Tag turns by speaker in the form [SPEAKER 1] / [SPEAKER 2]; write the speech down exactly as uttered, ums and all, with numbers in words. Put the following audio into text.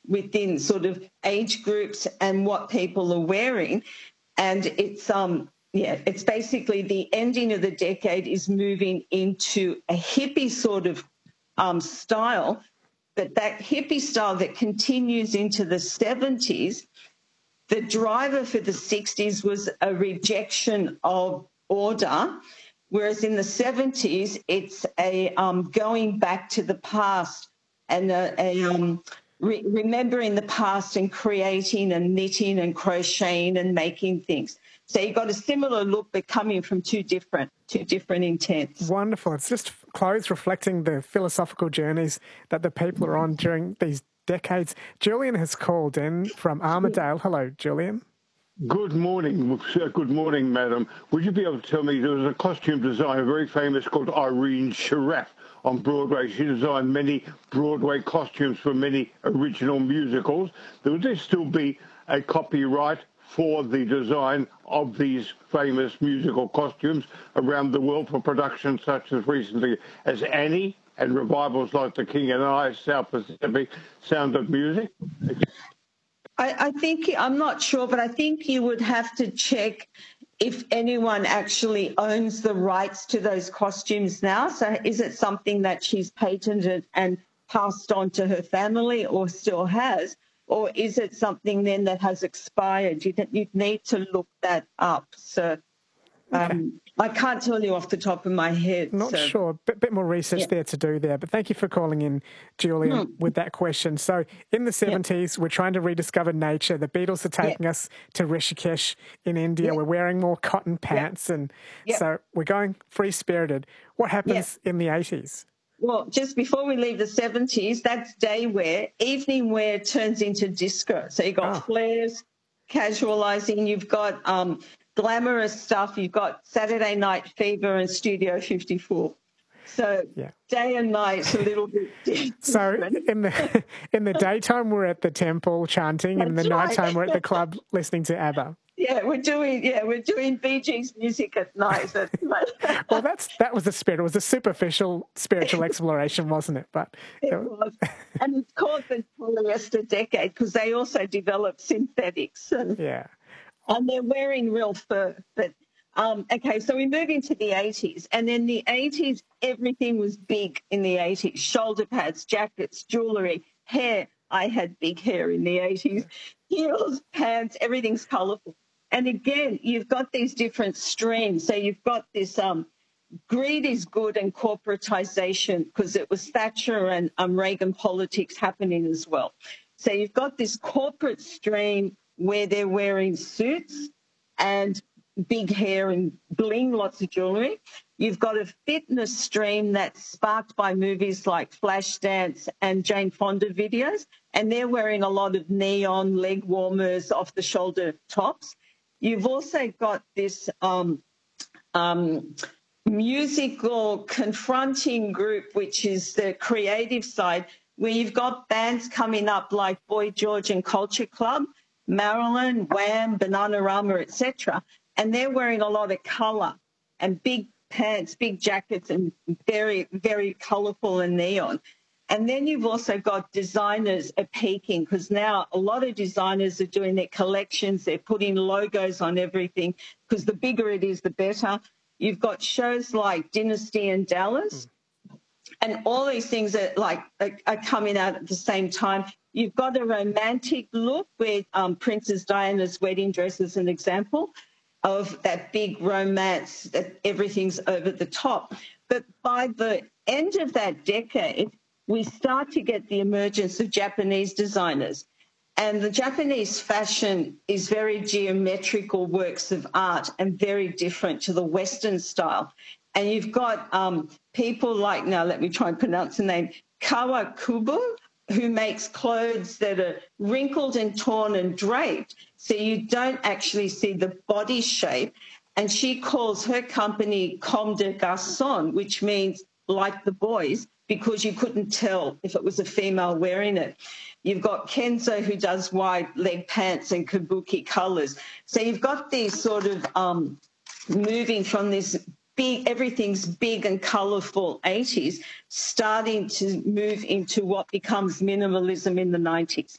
[SPEAKER 1] within sort of age groups and what people are wearing. And it's, um, yeah, it's basically the ending of the decade is moving into a hippie sort of um, style, but that hippie style that continues into the seventies, the driver for the sixties was a rejection of order, whereas in the seventies, it's a um, going back to the past and a, a um, re- remembering the past and creating and knitting and crocheting and making things. So you've got a similar look, but coming from two different, two different intents.
[SPEAKER 2] Wonderful. It's just clothes reflecting the philosophical journeys that the people are on during these decades. Julian has called in from Armidale. Hello, Julian.
[SPEAKER 3] Good morning. Good morning, madam. Would you be able to tell me, there was a costume designer, very famous, called Irene Sharaff on Broadway. She designed many Broadway costumes for many original musicals. Would there still be a copyright for the design of these famous musical costumes around the world for productions such as recently as Annie and revivals like The King and I, South Pacific, Sound of Music?
[SPEAKER 1] I, I think, I'm not sure, but I think you would have to check if anyone actually owns the rights to those costumes now. So is it something that she's patented and passed on to her family or still has? Or is it something then that has expired? You you'd need to look that up. So um, okay. I can't tell you off the top of my head.
[SPEAKER 2] Not
[SPEAKER 1] so.
[SPEAKER 2] sure. A bit, bit more research yeah. there to do there. But thank you for calling in, Julian, mm. with that question. So in the seventies, yeah. we're trying to rediscover nature. The Beatles are taking yeah. us to Rishikesh in India. Yeah. We're wearing more cotton pants. Yeah. And yeah. so we're going free-spirited. What happens yeah. in the eighties?
[SPEAKER 1] Well, just before we leave the seventies, that's day wear. Evening wear turns into disco. So you've got oh. flares, casualising. You've got um, glamorous stuff. You've got Saturday Night Fever and Studio fifty-four. So yeah. day and night's a little bit different.
[SPEAKER 2] So in the in the daytime, we're at the temple chanting, and in the
[SPEAKER 1] right.
[SPEAKER 2] nighttime, we're at the club listening to ABBA.
[SPEAKER 1] Yeah, we're doing yeah we're doing Bee Gees music at night.
[SPEAKER 2] Well, that's that was the spirit. It was a superficial spiritual exploration, wasn't it? But
[SPEAKER 1] it was, and it's called the polyester decade because they also developed synthetics. And,
[SPEAKER 2] yeah,
[SPEAKER 1] and they're wearing real fur. But um, okay, so we move into the eighties, and then the eighties, everything was big in the eighties: shoulder pads, jackets, jewellery, hair. I had big hair in the eighties. Heels, pants, everything's colourful. And again, you've got these different streams. So you've got this um, greed is good and corporatisation because it was Thatcher and um, Reagan politics happening as well. So you've got this corporate stream where they're wearing suits and big hair and bling, lots of jewellery. You've got a fitness stream that's sparked by movies like Flashdance and Jane Fonda videos, and they're wearing a lot of neon leg warmers, off-the-shoulder tops. You've also got this um, um, musical confronting group, which is the creative side, where you've got bands coming up like Boy George and Culture Club, Marilyn, Wham, Bananarama, et cetera, and they're wearing a lot of colour and big pants, big jackets, and very, very colourful and neon. And then you've also got designers are peaking because now a lot of designers are doing their collections. They're putting logos on everything because the bigger it is, the better. You've got shows like Dynasty and Dallas, mm. and all these things are like are, are coming out at the same time. You've got a romantic look with um, Princess Diana's wedding dress as an example of that big romance that everything's over the top. But by the end of that decade, we start to get the emergence of Japanese designers. And the Japanese fashion is very geometrical works of art and very different to the Western style. And you've got um, people like, now let me try and pronounce the name, Kawakubo, who makes clothes that are wrinkled and torn and draped, so you don't actually see the body shape. And she calls her company Comme des Garçons, which means like the boys, because you couldn't tell if it was a female wearing it. You've got Kenzo, who does wide leg pants and kabuki colours. So you've got these sort of um, moving from this big, everything's big and colourful eighties, starting to move into what becomes minimalism in the nineties.